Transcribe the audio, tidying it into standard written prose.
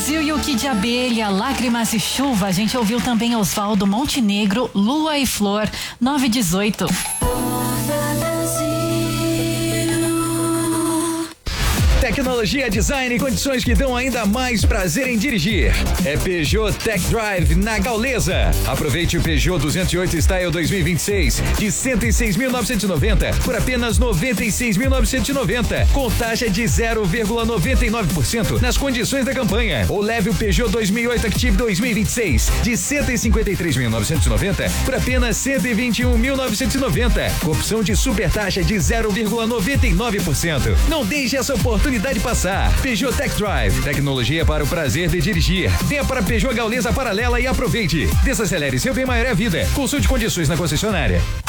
Brasil e o Kid Abelha, Lágrimas e Chuva. A gente ouviu também Osvaldo Montenegro, Lua e Flor, 918. Tecnologia, design e condições que dão ainda mais prazer em dirigir. É Peugeot Tech Drive na Gaulesa. Aproveite o Peugeot 208 Style 2026 de 106.990 por apenas 96.990, com taxa de 0,99% nas condições da campanha. Ou leve o Peugeot 2008 Active 2026 de 153.990 por apenas 121.990, com opção de super taxa de 0,99%. Não deixe essa oportunidade passar. Peugeot Tech Drive, tecnologia para o prazer de dirigir. Venha para Peugeot Gaulesa Paralela e aproveite. Desacelere, seu bem maior é a vida. Consulte condições na concessionária.